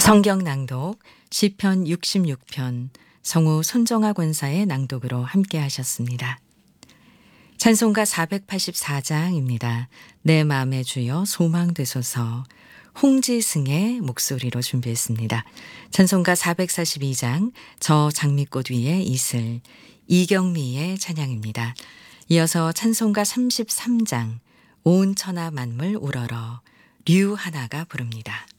성경 낭독 시편 66편 성우 손정아 권사의 낭독으로 함께 하셨습니다. 찬송가 484장입니다. 내 마음의 주여 소망되소서. 홍지승의 목소리로 준비했습니다. 찬송가 442장 저 장미꽃 위에 이슬 이경미의 찬양입니다. 이어서 찬송가 33장 온 천하 만물 우러러 류하나가 부릅니다.